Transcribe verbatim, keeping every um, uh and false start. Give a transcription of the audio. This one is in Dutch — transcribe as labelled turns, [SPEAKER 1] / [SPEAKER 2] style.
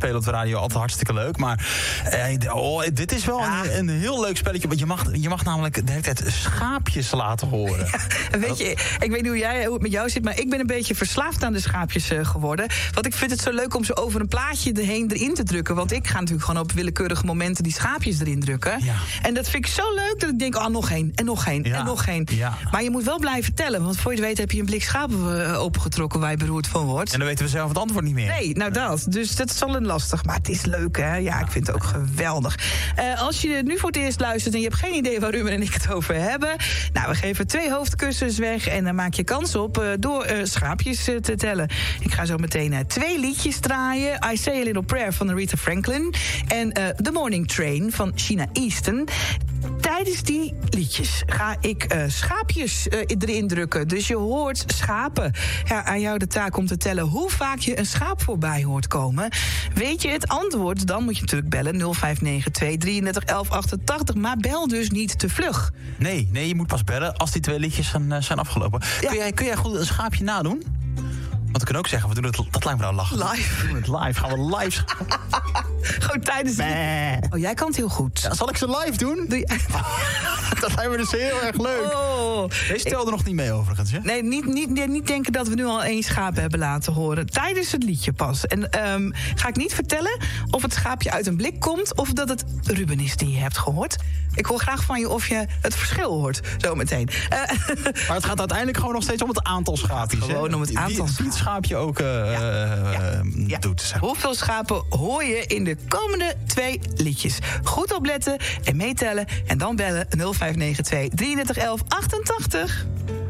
[SPEAKER 1] spelen op de radio altijd hartstikke leuk. Maar uh, oh, dit is wel ja. een, een heel leuk spelletje. Want je mag, je mag namelijk de hele tijd schaapjes laten horen.
[SPEAKER 2] Ja, weet je, ik weet niet hoe, jij, hoe het met jou zit, maar ik ben een beetje verslaafd aan de schaapjes uh, geworden. Want ik vind het zo leuk om ze over een plaatje erheen erin te drukken. Want ik ga natuurlijk gewoon op willekeurige momenten die schaapjes erin drukken. Ja. En dat vind ik zo leuk dat ik denk, oh, nog één, en nog één, ja. en nog één. Ja. Maar je moet wel blijven tellen, want voor je het weet heb je een blik schapen uh, opengetrokken waar je beroerd van wordt.
[SPEAKER 1] En dan weten we zelf het antwoord niet meer.
[SPEAKER 2] Nee, nou dat. Dus dat is al een lastig. Maar het is leuk, hè? Ja, ik vind het ook geweldig. Uh, als je nu voor het eerst luistert en je hebt geen idee waar Ruben en ik het over hebben. Nou, we geven twee hoofdkussens weg en dan maak je kans op uh, door uh, schaapjes uh, te tellen. Ik ga zo meteen uh, twee liedjes draaien. I Say a Little Prayer van Aretha Franklin en uh, The Morning Train van Sheena Easton. Tijdens die liedjes ga ik uh, schaapjes uh, erin drukken. Dus je hoort schapen. Ja, aan jou de taak om te tellen hoe vaak je een schaap voorbij hoort komen. Weet je het antwoord, dan moet je natuurlijk bellen nul vijf negen twee, drieëndertig, elf achtentachtig. Maar bel dus niet te vlug.
[SPEAKER 1] Nee, nee, je moet pas bellen als die twee liedjes zijn, uh, zijn afgelopen. Ja. Kun jij, kun jij goed een schaapje nadoen? Want we kunnen ook zeggen, we doen het, dat lijkt me nou lachen.
[SPEAKER 2] Live.
[SPEAKER 1] We doen het live, gaan we live.
[SPEAKER 2] Gewoon tijdens...
[SPEAKER 1] Bäh.
[SPEAKER 2] Oh, jij kan het heel goed.
[SPEAKER 1] Ja, zal ik ze live doen?
[SPEAKER 2] Doe je...
[SPEAKER 1] Dat lijkt me dus heel erg leuk.
[SPEAKER 2] Oh.
[SPEAKER 1] Deze telde nog niet mee overigens, hè?
[SPEAKER 2] Nee, niet, niet, niet denken dat we nu al één schaap hebben laten horen. Tijdens het liedje pas. En um, ga ik niet vertellen of het schaapje uit een blik komt of dat het Ruben is die je hebt gehoord. Ik hoor graag van je of je het verschil hoort, zometeen. Uh,
[SPEAKER 1] maar het gaat uiteindelijk gewoon nog steeds om het aantal schaapjes.
[SPEAKER 2] Gewoon
[SPEAKER 1] hè?
[SPEAKER 2] om het aantal
[SPEAKER 1] Wie, wie het schaapje ook uh, ja. Ja. Uh, ja. doet. Zeg.
[SPEAKER 2] Hoeveel schapen hoor je in de komende twee liedjes? Goed opletten en meetellen en dan bellen nul vijf negen twee, drieëndertig, elf achtentachtig.